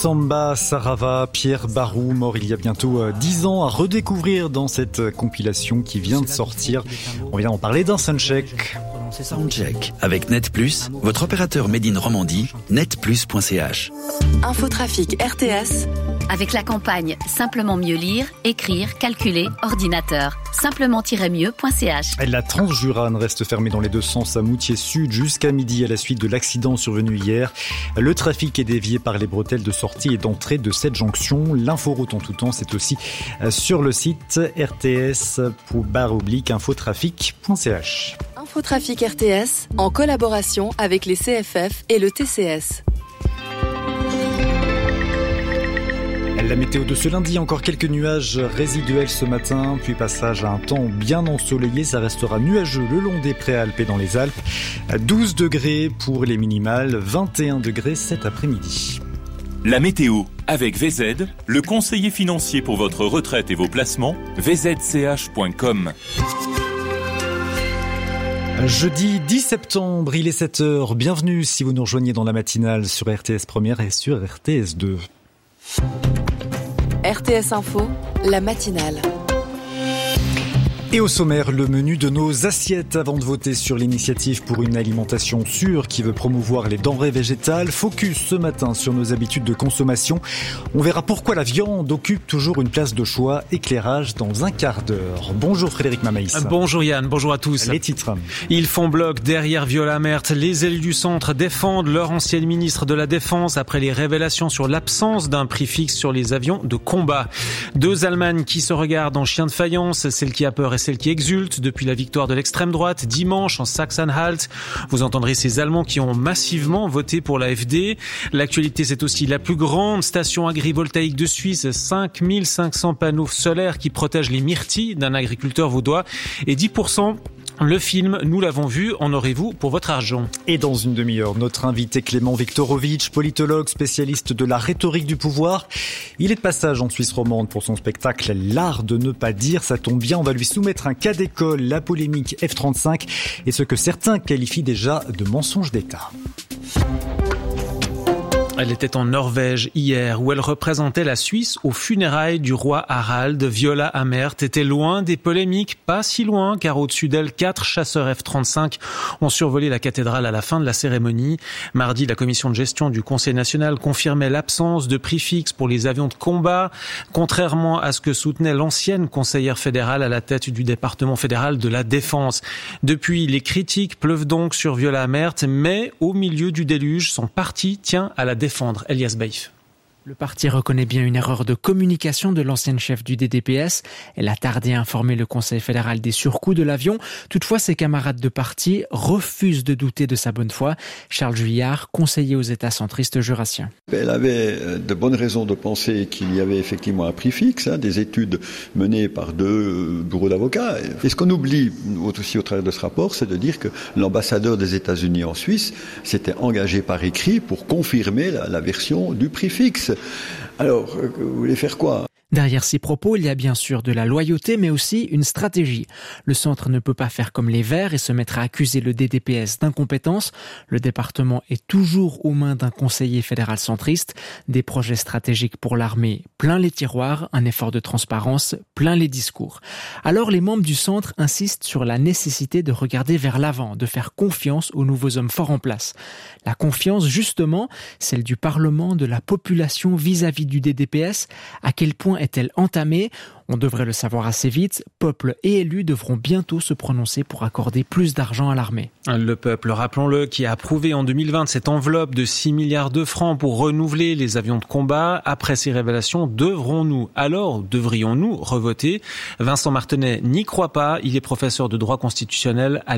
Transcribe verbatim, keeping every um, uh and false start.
Samba Sarava, Pierre Barou, mort il y a bientôt dix ans, à redécouvrir dans cette compilation qui vient de sortir. On vient en parler d'un soundcheck. Soundcheck avec Net Plus, votre opérateur Made in Romandie, net plus point c h. Infotrafic R T S. Avec la campagne Simplement mieux lire, écrire, calculer, ordinateur. Simplement-mieux point c h. La Transjurane reste fermée dans les deux sens à Moutier-Sud jusqu'à midi à la suite de l'accident survenu hier. Le trafic est dévié par les bretelles de sortie et d'entrée de cette jonction. L'inforoute en tout temps, c'est aussi sur le site R T S barre oblique infotrafic point c h. Infotrafic R T S en collaboration avec les C F F et le T C S. La météo de ce lundi, encore quelques nuages résiduels ce matin, puis passage à un temps bien ensoleillé. Ça restera nuageux le long des Préalpes et dans les Alpes. douze degrés pour les minimales, vingt et un degrés cet après-midi. La météo avec V Z, le conseiller financier pour votre retraite et vos placements, v z c h point com. Jeudi dix septembre, il est sept heures. Bienvenue si vous nous rejoignez dans la matinale sur R T S Première et sur R T S deux. R T S Info, la matinale. Et au sommaire, le menu de nos assiettes avant de voter sur l'initiative pour une alimentation sûre qui veut promouvoir les denrées végétales. Focus ce matin sur nos habitudes de consommation. On verra pourquoi la viande occupe toujours une place de choix. Éclairage dans un quart d'heure. Bonjour Frédéric Mamaïs. Bonjour Yann, bonjour à tous. Les titres. Ils font bloc derrière Viola Amert. Les élus du centre défendent leur ancienne ministre de la Défense après les révélations sur l'absence d'un prix fixe sur les avions de combat. Deux Allemagnes qui se regardent en chien de faïence, celle qui a peur et celle qui exulte depuis la victoire de l'extrême droite dimanche en Saxe-Anhalt. Vous entendrez ces Allemands qui ont massivement voté pour l'A F D. L'actualité, c'est aussi la plus grande station agrivoltaïque de Suisse, cinq mille cinq cents panneaux solaires qui protègent les myrtilles d'un agriculteur vaudois et dix pour cent le film, nous l'avons vu, en aurez-vous pour votre argent? Et dans une demi-heure, notre invité Clément Viktorovitch, politologue, spécialiste de la rhétorique du pouvoir. Il est de passage en Suisse romande pour son spectacle L'art de ne pas dire. Ça tombe bien, on va lui soumettre un cas d'école, la polémique F trente-cinq et ce que certains qualifient déjà de mensonge d'État. Elle était en Norvège hier où elle représentait la Suisse aux funérailles du roi Harald. Viola Amert était loin des polémiques, pas si loin car au-dessus d'elle, quatre chasseurs F trente-cinq ont survolé la cathédrale à la fin de la cérémonie. Mardi, la commission de gestion du Conseil national confirmait l'absence de prix fixe pour les avions de combat, contrairement à ce que soutenait l'ancienne conseillère fédérale à la tête du département fédéral de la Défense. Depuis, les critiques pleuvent donc sur Viola Amert, mais au milieu du déluge, son parti tient à la défendre. Elias Baïf. Le parti reconnaît bien une erreur de communication de l'ancienne chef du D D P S. Elle a tardé à informer le Conseil fédéral des surcoûts de l'avion. Toutefois, ses camarades de parti refusent de douter de sa bonne foi. Charles Juillard, conseiller aux États centristes jurassiens. Elle avait de bonnes raisons de penser qu'il y avait effectivement un prix fixe, hein, des études menées par deux bureaux d'avocats. Et ce qu'on oublie aussi au travers de ce rapport, c'est de dire que l'ambassadeur des États-Unis en Suisse s'était engagé par écrit pour confirmer la, la version du prix fixe. Alors, vous voulez faire quoi ? Derrière ces propos, il y a bien sûr de la loyauté, mais aussi une stratégie. Le centre ne peut pas faire comme les Verts et se mettre à accuser le D D P S d'incompétence. Le département est toujours aux mains d'un conseiller fédéral centriste. Des projets stratégiques pour l'armée plein les tiroirs, un effort de transparence plein les discours. Alors les membres du centre insistent sur la nécessité de regarder vers l'avant, de faire confiance aux nouveaux hommes forts en place. La confiance, justement, celle du Parlement, de la population vis-à-vis du D D P S. À quel point est-elle entamée ? On devrait le savoir assez vite. Peuple et élus devront bientôt se prononcer pour accorder plus d'argent à l'armée. Le peuple, rappelons-le, qui a approuvé en deux mille vingt cette enveloppe de six milliards de francs pour renouveler les avions de combat. Après ces révélations, devrons-nous, alors devrions-nous revoter ? Vincent Martenay n'y croit pas. Il est professeur de droit constitutionnel à